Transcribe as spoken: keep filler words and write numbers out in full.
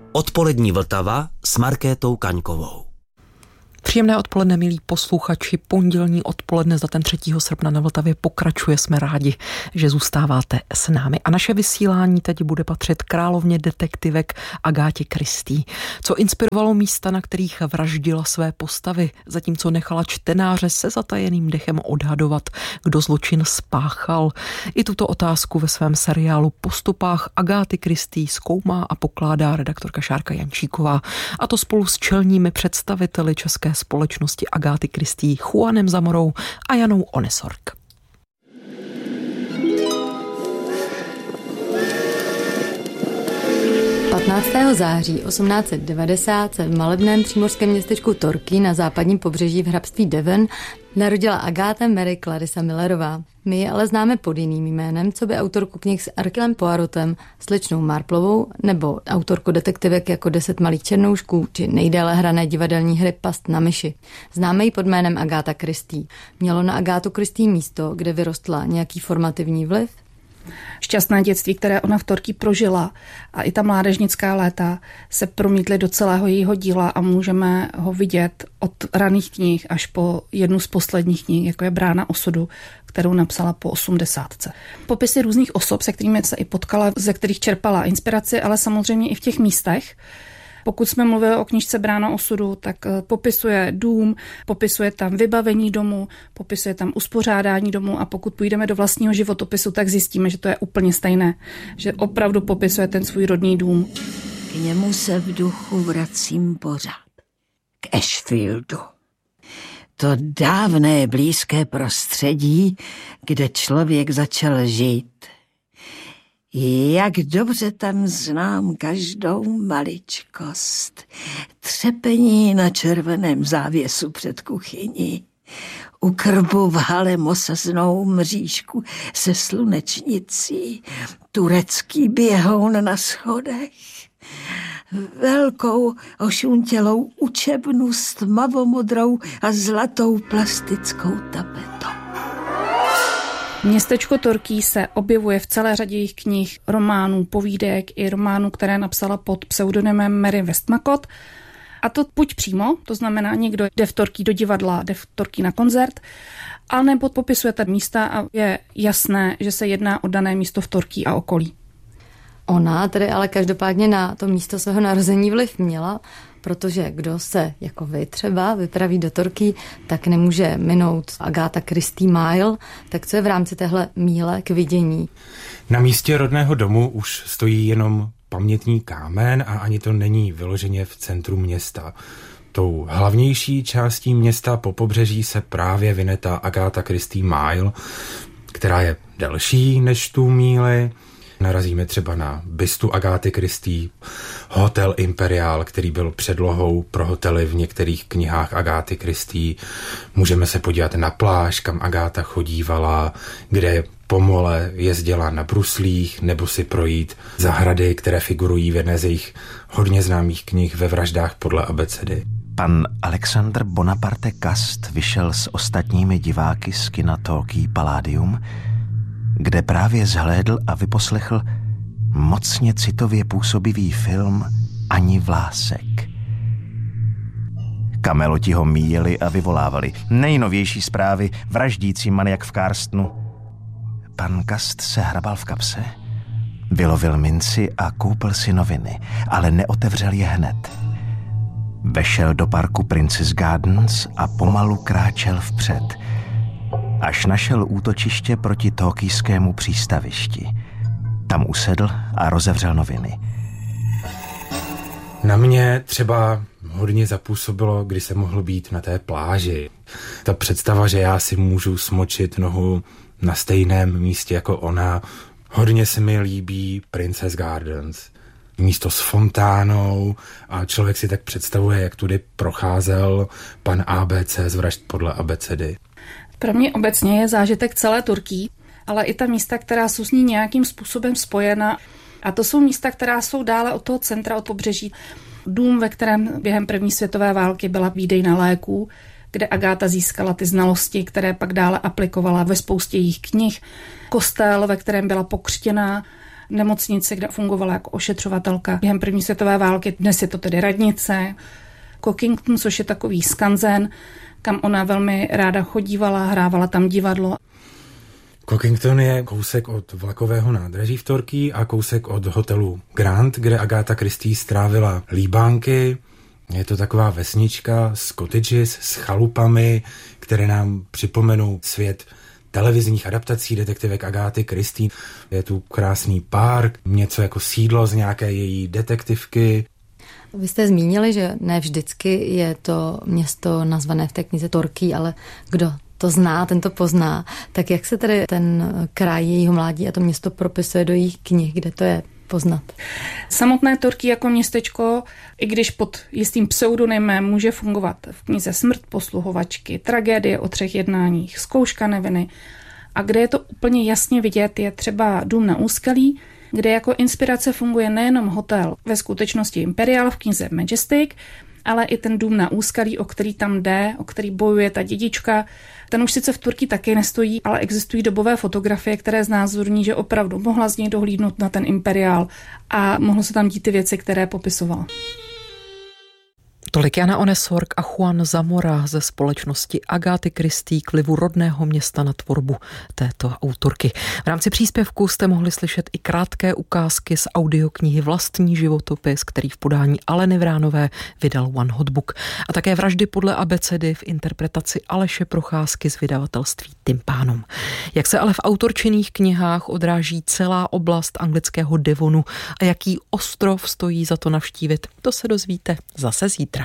Odpolední Vltava s Markétou Kaňkovou. Příjemné odpoledne, milí posluchači. Pondělní odpoledne za ten třetího srpna na Vltavě pokračuje. Jsme rádi, že zůstáváte s námi. A naše vysílání teď bude patřit královně detektivek Agátě Christie. Co inspirovalo místa, na kterých vraždila své postavy, zatímco nechala čtenáře se zatajeným dechem odhadovat, kdo zločin spáchal. I tuto otázku ve svém seriálu Po stopách Agáty Christie zkoumá a pokládá redaktorka Šárka Jančíková. A to spolu s čelními představiteli české společnosti Agáty Christie, Juanem Zamorou a Janou Onesorg. patnáctého září osmnáct set devadesát se v malebném přímořském městečku Torquay na západním pobřeží v hrabství Devon narodila Agatha Mary Clarissa Millerová. My ji ale známe pod jiným jménem, co by autorku knih s Herculem Poirotem, slečnou Marplovou nebo autorku detektivek jako Deset malých černoušků či nejdéle hrané divadelní hry Past na myši. Známe ji pod jménem Agatha Christie. Mělo na Agátu Christie místo, kde vyrostla, nějaký formativní vliv? Šťastné dětství, které ona v Torquay prožila a i ta mládežnická léta se promítly do celého jejího díla a můžeme ho vidět od raných knih až po jednu z posledních knih, jako je Brána osudu, kterou napsala po osmdesátce. Popisy různých osob, se kterými se i potkala, ze kterých čerpala inspiraci, ale samozřejmě i v těch místech. Pokud jsme mluvili o knížce Brána osudu, tak popisuje dům, popisuje tam vybavení domu, popisuje tam uspořádání domu a pokud půjdeme do vlastního životopisu, tak zjistíme, že to je úplně stejné, že opravdu popisuje ten svůj rodný dům. K němu se v duchu vracím pořád. K Ashfieldu. To dávné blízké prostředí, kde člověk začal žít. Jak dobře tam znám každou maličkost. Třepení na červeném závěsu před kuchyní. U krbu v hale osaznou mřížku se slunečnicí. Turecký běhoun na schodech. Velkou ošuntělou učebnu s tmavomodrou a zlatou plastickou tapetou. Městečko Torquay se objevuje v celé řadě jejich knih, románů, povídek i románů, které napsala pod pseudonymem Mary Westmacott. A to buď přímo, to znamená někdo jde v Torquay do divadla, jde v Torquay na koncert, anebo popisuje ta místa a je jasné, že se jedná o dané místo v Torquay a okolí. Ona tedy ale každopádně na to místo svého narození vliv měla, protože kdo se, jako vy třeba, vypraví do Torquay, tak nemůže minout Agatha Christie Mile. Tak co je v rámci téhle míle k vidění? Na místě rodného domu už stojí jenom pamětní kámen a ani to není vyloženě v centru města. Tou hlavnější částí města po pobřeží se právě vynetá Agatha Christie Mile, která je delší než tu míli. Narazíme třeba na bystu Agáty Christie, hotel Imperial, který byl předlohou pro hotely v některých knihách Agáty Christie. Můžeme se podívat na pláž, kam Agáta chodívala, kde po mole jezdila na bruslích, nebo si projít zahrady, které figurují v jedné z jejich hodně známých knih Ve vraždách podle abecedy. Pan Alexander Bonaparte Cust vyšel s ostatními diváky z kina Torquay Palladium, kde právě zhlédl a vyposlechl mocně citově působivý film Ani vlásek. Kameloti ho míjeli a vyvolávali nejnovější zprávy, vraždící maniak v Karstonu. Pan Cust se hrabal v kapse, vylovil minci a koupil si noviny, ale neotevřel je hned. Vešel do parku Princess Gardens a pomalu kráčel vpřed, až našel útočiště proti tokijskému přístavišti. Tam usedl a rozevřel noviny. Na mě třeba hodně zapůsobilo, když jsem mohl být na té pláži. Ta představa, že já si můžu smočit nohu na stejném místě jako ona. Hodně se mi líbí Princess Gardens. Místo s fontánou a člověk si tak představuje, jak tudy procházel pan á bé cé z Vražd podle abecedy. Pro mě obecně je zážitek celé Torquay, ale i ta místa, která jsou s ní nějakým způsobem spojena. A to jsou místa, která jsou dále od toho centra, od pobřeží. Dům, ve kterém během první světové války byla výdejna léků, kde Agáta získala ty znalosti, které pak dále aplikovala ve spoustě jejich knih. Kostel, ve kterém byla pokřtěná, nemocnici, kde fungovala jako ošetřovatelka během první světové války. Dnes je to tedy radnice. Cockington, což je takový skanzen, kam ona velmi ráda chodívala, hrávala tam divadlo. Cockington je kousek od vlakového nádraží v Torquay a kousek od hotelu Grand, kde Agatha Christie strávila líbánky. Je to taková vesnička s cottages, s chalupami, které nám připomenou svět televizních adaptací detektivek Agáty Christie. Je tu krásný park, něco jako sídlo z nějaké její detektivky. Vy jste zmínili, že ne vždycky je to město nazvané v té knize Torquay, ale kdo to zná, ten to pozná. Tak jak se tedy ten kraj jejího mládí a to město propisuje do jejich knih, kde to je poznat? Samotné Torquay jako městečko, i když pod jistým pseudonymem, může fungovat v knize Smrt posluhovačky, Tragédie o třech jednáních, Zkouška neviny. A kde je to úplně jasně vidět, je třeba Dům na úskalí, kde jako inspirace funguje nejenom hotel ve skutečnosti Imperial v knize Majestic, ale i ten dům na úskalí, o který tam jde, o který bojuje ta dědička. Ten už sice v Torquay taky nestojí, ale existují dobové fotografie, které znázorní, že opravdu mohla z něj dohlídnout na ten Imperial a mohlo se tam dít ty věci, které popisovala. Tolik Jana Onesorg a Juan Zamora ze společnosti Agáty Christie k vlivu rodného města na tvorbu této autorky. V rámci příspěvku jste mohli slyšet i krátké ukázky z audioknihy Vlastní životopis, který v podání Aleny Vránové vydal One Hot Book. A také Vraždy podle abecedy v interpretaci Aleše Procházky z vydavatelství Tympanum. Jak se ale v autorčinných knihách odráží celá oblast anglického Devonu a jaký ostrov stojí za to navštívit, to se dozvíte zase zítra.